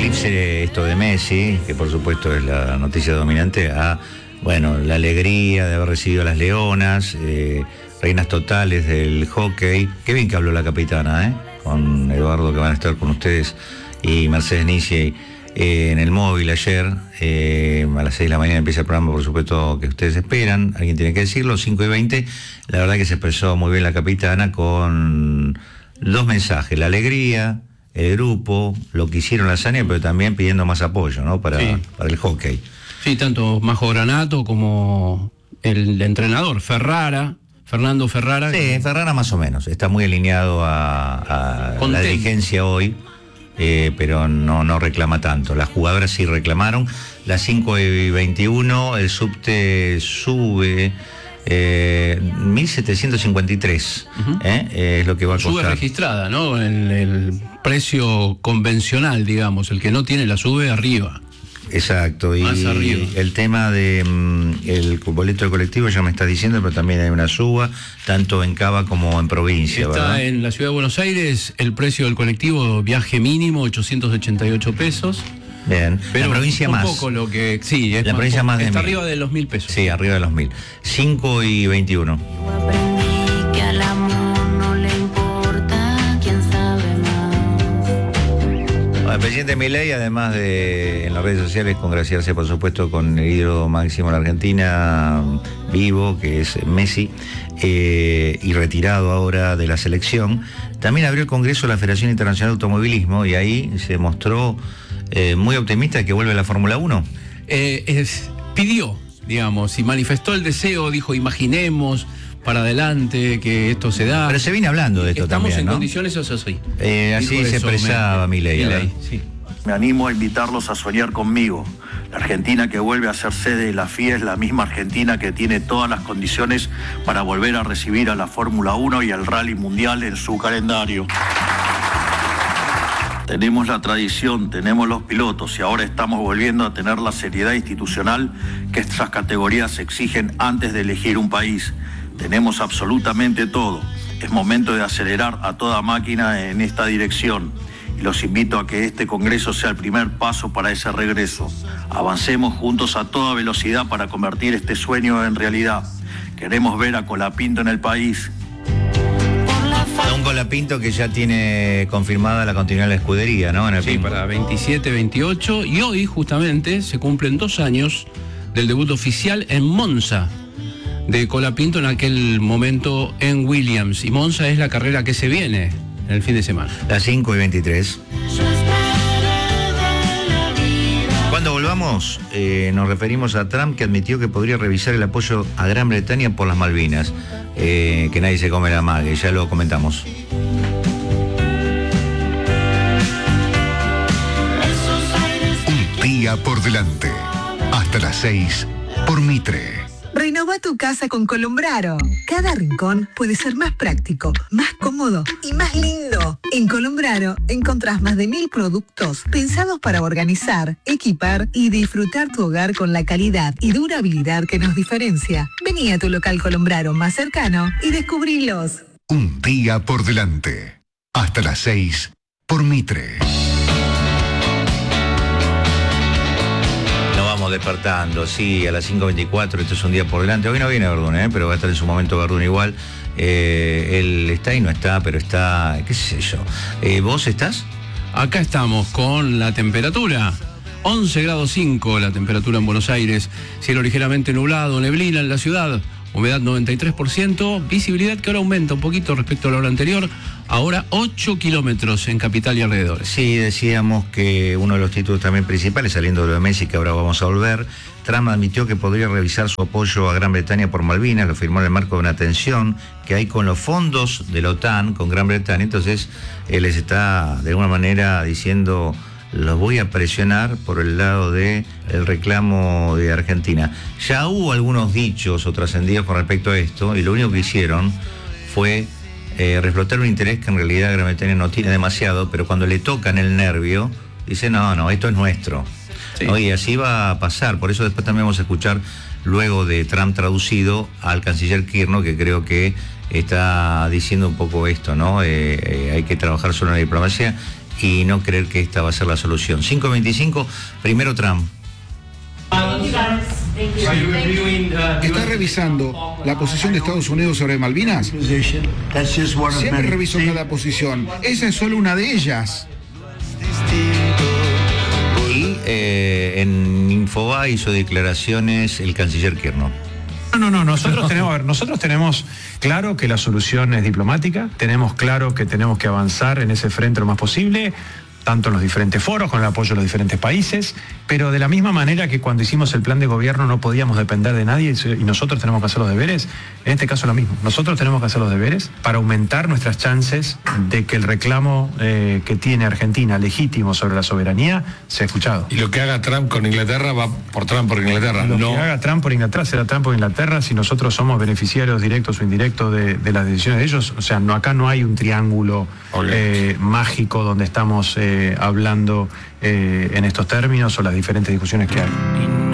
eclipse esto de Messi, que por supuesto es la noticia dominante, a, bueno, la alegría de haber recibido a las Leonas, reinas totales del hockey. Qué bien que habló la capitana, con Eduardo, que van a estar con ustedes, y Mercedes Nisi en el móvil ayer. A las 6 de la mañana empieza el programa, por supuesto, que ustedes esperan. Alguien tiene que decirlo, 5:20. La verdad que se expresó muy bien la capitana con dos mensajes: la alegría, el grupo, lo que hicieron la hazaña, pero también pidiendo más apoyo, ¿no? para el hockey. Sí, tanto Majo Granato como el entrenador, Fernando Ferrara. Sí, Ferrara más o menos, está muy alineado a la dirigencia hoy, pero no reclama tanto. Las jugadoras sí reclamaron. Las 5:21, el subte sube 1.753, es lo que va a costar. Sube registrada, ¿no? El precio convencional, digamos, el que no tiene la sube arriba. Exacto, y más arriba. El tema de el boleto de colectivo ya me está diciendo, pero también hay una suba, tanto en Cava como en provincia. Está, ¿verdad? En la ciudad de Buenos Aires, el precio del colectivo, viaje mínimo, 888 pesos. Bien, pero la provincia un más. Poco lo que, sí, es la provincia más de está 1.000. arriba de los 1.000 pesos. Sí, arriba de los 1.000. 5:21. Aprendí que al amor no le importa quién sabe más. El presidente Milei, además de en las redes sociales congraciarse, por supuesto, con el ídolo máximo de la Argentina, vivo, que es Messi, y retirado ahora de la selección, también abrió el Congreso de la Federación Internacional de Automovilismo, y ahí se mostró muy optimista de que vuelve a la Fórmula 1. Pidió, digamos, y manifestó el deseo, dijo, imaginemos para adelante que esto se da. Pero se viene hablando de esto también, Estamos en ¿no? condiciones, eso sí. Así se expresaba Milei. Sí. Me animo a invitarlos a soñar conmigo. La Argentina que vuelve a ser sede de la FIA es la misma Argentina que tiene todas las condiciones para volver a recibir a la Fórmula 1 y al Rally Mundial en su calendario. Tenemos la tradición, tenemos los pilotos y ahora estamos volviendo a tener la seriedad institucional que estas categorías exigen antes de elegir un país. Tenemos absolutamente todo. Es momento de acelerar a toda máquina en esta dirección. Y los invito a que este Congreso sea el primer paso para ese regreso. Avancemos juntos a toda velocidad para convertir este sueño en realidad. Queremos ver a Colapinto en el país. Un Colapinto que ya tiene confirmada la continuidad de la escudería, ¿no? Sí, para 27, 28. Y hoy, justamente, se cumplen 2 años del debut oficial en Monza de Colapinto, en aquel momento en Williams. Y Monza es la carrera que se viene en el fin de semana. Las 5:23. Cuando volvamos, nos referimos a Trump, que admitió que podría revisar el apoyo a Gran Bretaña por las Malvinas. Que nadie se come la mague, ya lo comentamos. Un día por delante. Hasta las 6 por Mitre. Renova tu casa con Colombraro. Cada rincón puede ser más práctico, más cómodo y más lindo. En Colombraro encontrás más de 1.000 productos pensados para organizar, equipar y disfrutar tu hogar con la calidad y durabilidad que nos diferencia. Vení a tu local Colombraro más cercano y descubrilos. Un día por delante. Hasta las 6 por Mitre. Despertando, sí, a las 5:24, esto es un día por delante. Hoy no viene Verdún, pero va a estar en su momento Verdún igual. Él está y no está, pero está, qué sé yo. ¿Vos estás? Acá estamos con la temperatura. 11 grados 5 la temperatura en Buenos Aires. Cielo ligeramente nublado, neblina en la ciudad. Humedad 93%, visibilidad que ahora aumenta un poquito respecto a la hora anterior, ahora 8 kilómetros en Capital y alrededores. Sí, decíamos que uno de los títulos también principales, saliendo de lo de Messi, que ahora vamos a volver, Trump admitió que podría revisar su apoyo a Gran Bretaña por Malvinas, lo firmó en el marco de una tensión que hay con los fondos de la OTAN, con Gran Bretaña. Entonces, él les está de alguna manera diciendo: los voy a presionar por el lado del reclamo de Argentina. Ya hubo algunos dichos o trascendidos con respecto a esto, y lo único que hicieron fue reflotar un interés que en realidad Gran Bretaña no tiene demasiado, pero cuando le tocan el nervio, dice: no, esto es nuestro. Sí. ¿No? Y así va a pasar. Por eso después también vamos a escuchar, luego de Trump traducido, al canciller Kirchner, que creo que está diciendo un poco esto, ¿no? Hay que trabajar solo en la diplomacia y no creer que esta va a ser la solución. 5:25, primero Trump. ¿Está revisando la posición de Estados Unidos sobre Malvinas? Siempre reviso cada posición. Esa es solo una de ellas. Y en Infobae hizo declaraciones el canciller Kirchner. No, nosotros tenemos claro que la solución es diplomática, tenemos claro que tenemos que avanzar en ese frente lo más posible, tanto en los diferentes foros, con el apoyo de los diferentes países, pero de la misma manera que cuando hicimos el plan de gobierno no podíamos depender de nadie y nosotros tenemos que hacer los deberes, en este caso lo mismo. Nosotros tenemos que hacer los deberes para aumentar nuestras chances de que el reclamo que tiene Argentina legítimo sobre la soberanía sea escuchado. Y lo que haga Trump con Inglaterra va por Trump por Inglaterra. Lo que haga Trump por Inglaterra será Trump por Inglaterra si nosotros somos beneficiarios directos o indirectos de las decisiones de ellos. O sea, acá no hay un triángulo mágico donde estamos hablando en estos términos o las diferentes discusiones que hay.